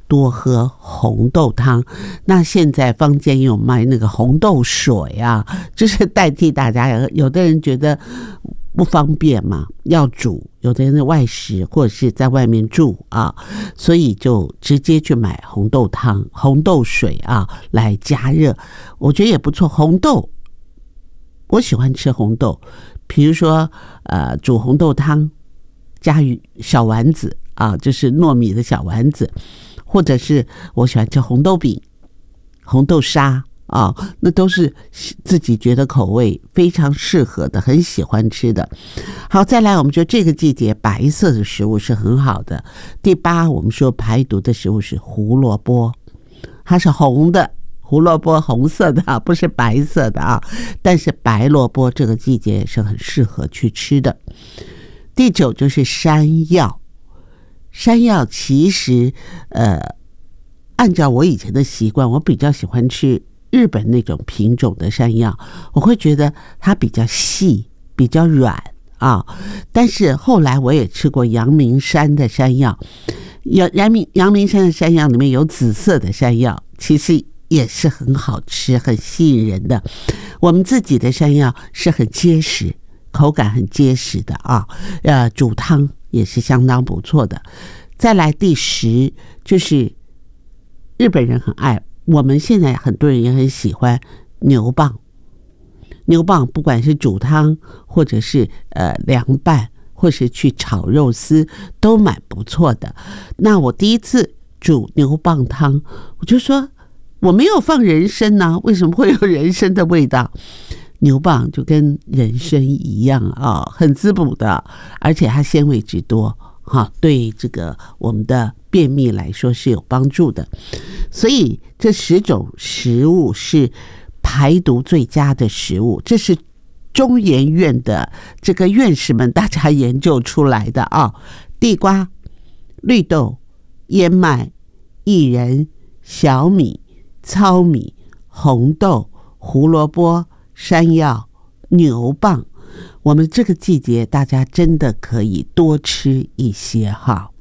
多喝红豆汤。那现在坊间有卖那个红豆水啊，就是代替大家。有的人觉得不方便嘛，要煮，有的人外食或者是在外面住啊，所以就直接去买红豆汤、红豆水啊来加热，我觉得也不错。红豆，我喜欢吃红豆，比如说煮红豆汤加小丸子啊，就是糯米的小丸子，或者是我喜欢吃红豆饼、红豆沙啊，那都是自己觉得口味非常适合的，很喜欢吃的。好，再来，我们说这个季节白色的食物是很好的。第8，我们说排毒的食物是胡萝卜，它是红的，胡萝卜红色的啊，不是白色的啊。但是白萝卜这个季节是很适合去吃的。第9就是山药，山药其实按照我以前的习惯，我比较喜欢吃日本那种品种的山药，我会觉得它比较细，比较软啊。但是后来我也吃过阳明山的山药，阳明山的山药里面有紫色的山药，其实也是很好吃，很吸引人的。我们自己的山药是很结实，口感很结实的啊，煮汤也是相当不错的。再来第10就是日本人很爱，我们现在很多人也很喜欢牛蒡。牛蒡不管是煮汤或者是凉拌，或是去炒肉丝，都蛮不错的。那我第一次煮牛蒡汤，我就说我没有放人参呢，为什么会有人参的味道？牛蒡就跟人参一样啊，很滋补的，而且它纤维质多，对这个我们的便秘来说是有帮助的。所以这10种食物是排毒最佳的食物，这是中研院的这个院士们大家研究出来的啊。地瓜、绿豆、燕麦、薏仁、小米、糙米、红豆、胡萝卜、山药、牛蒡，我们这个季节大家真的可以多吃一些哈。